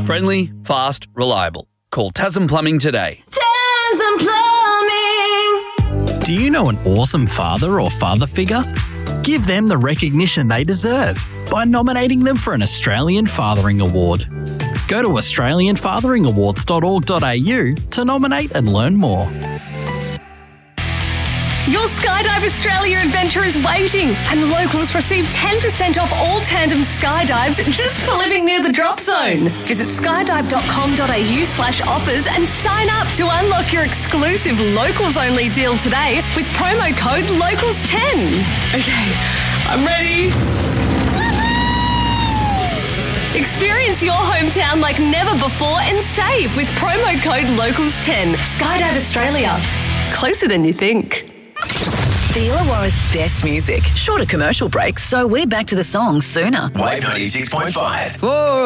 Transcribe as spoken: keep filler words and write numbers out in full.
Friendly, fast, reliable. Call Tasman Plumbing today. Tasman Plumbing. Do you know an awesome father or father figure? Give them the recognition they deserve by nominating them for an Australian Fathering Award. Go to australian fathering awards dot org dot a u to nominate and learn more. Your Skydive Australia adventure is waiting, and locals receive ten percent off all tandem skydives just for living near the drop zone. Visit skydive dot com dot a u slash offers and sign up to unlock your exclusive locals-only deal today with promo code locals ten. Okay, I'm ready. Experience your hometown like never before and save with promo code locals ten. Skydive Australia. Closer than you think. The Illawarra's best music. Shorter commercial breaks, so we're back to the songs sooner. Wave ninety-six point five. Four.